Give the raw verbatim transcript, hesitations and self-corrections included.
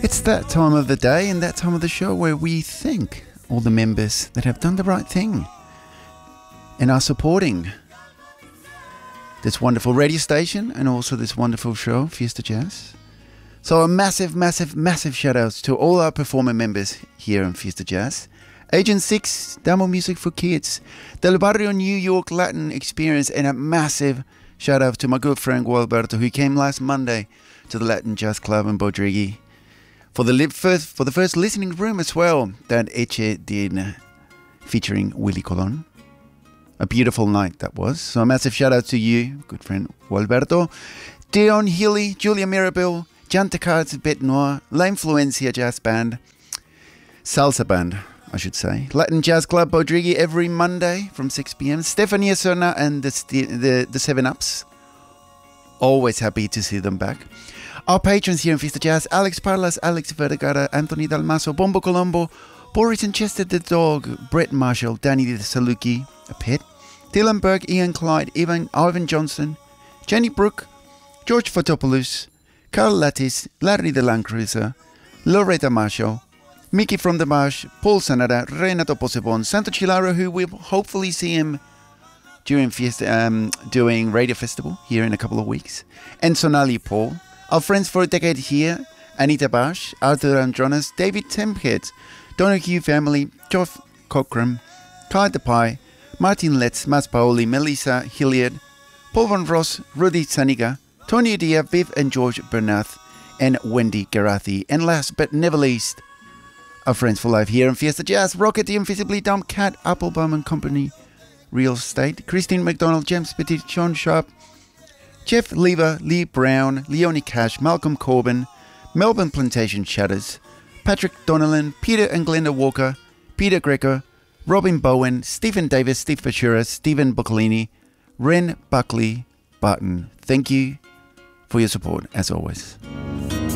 It's that time of the day and that time of the show where we thank all the members that have done the right thing and are supporting this wonderful radio station and also this wonderful show, Fiesta Jazz. So a massive, massive, massive shout outs to all our performer members here on Fiesta Jazz. Agent six, Damo Music for Kids, Del Barrio New York Latin Experience, and a massive shout out to my good friend Gualberto, who came last Monday to the Latin Jazz Club in Bodrigi for the li- first for the first listening room as well that Eche did, featuring Willie Colon. A beautiful night that was. So a massive shout out to you, good friend Gualberto, Dion Healy, Julia Mirabel, Jantacards, Bet Noir, La Influencia Jazz Band, Salsa Band, I should say, Latin Jazz Club Bodrigi every Monday from six p.m. Stefania Serna and the, the, the Seven Ups. Always happy to see them back. Our patrons here in Fiesta Jazz: Alex Parlas, Alex Vergara, Anthony Dalmaso, Bombo Colombo, Boris and Chester the Dog, Brett Marshall, Danny the Saluki, a pet, Dylan Berg, Ian Clyde, Ivan, Ivan Johnson, Jenny Brooke, George Fotopoulos, Carl Lattis, Larry the Land Cruiser, Loretta Marshall, Mickey from the Marsh, Paul Sanada, Renato Posebon, Santo Chilaro, who we'll hopefully see him during Fiesta, um, doing Radio Festival here in a couple of weeks, and Sonali Paul. Our friends for a decade here, Anita Bash, Arthur Andronis, David Temphead, Donahue family, Geoff Cockram, Kai DePie, Martin Letts, Mas Paoli, Melissa Hilliard, Paul Von Ross, Rudy Saniga, Tony Dia, Viv and George Bernath, and Wendy Garathi. And last but never least, our friends for life here in Fiesta Jazz: Rocket, the Invisibly Dumb Cat, Applebaum and Company, Real Estate, Christine McDonald, James Petit, Sean Sharp, Jeff Lever, Lee Brown, Leonie Cash, Malcolm Corbin, Melbourne Plantation Shutters, Patrick Donnellan, Peter and Glenda Walker, Peter Greco, Robin Bowen, Stephen Davis, Steve Ventura, Stephen Boccolini, Ren Buckley Barton. Thank you for your support, as always.